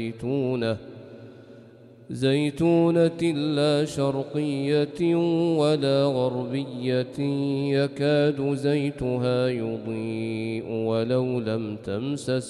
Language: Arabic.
زيتونة لا شرقية ولا غربية يكاد زيتها يضيء ولو لم تمسس